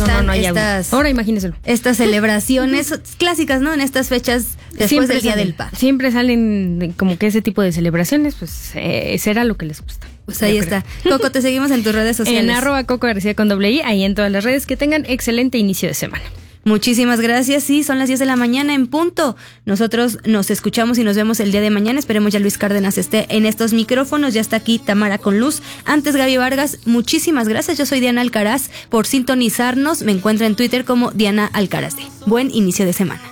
gustan no hay agua. Ahora imagínenselo. Estas celebraciones clásicas, ¿no? En estas fechas después Siempre del Día salen, del Padre. Siempre salen como que ese tipo de celebraciones, pues será lo que les gusta. Pues ahí está. Coco, te seguimos en tus redes sociales. En @CocoGarcía con @I, ahí en todas las redes. Que tengan excelente inicio de semana. Muchísimas gracias. Sí, son las 10 de la mañana en punto. Nosotros nos escuchamos y nos vemos el día de mañana. Esperemos ya Luis Cárdenas esté en estos micrófonos. Ya está aquí Tamara con Luz. Antes Gaby Vargas, muchísimas gracias. Yo soy Diana Alcaraz por sintonizarnos. Me encuentro en Twitter como Diana Alcaraz. Buen inicio de semana.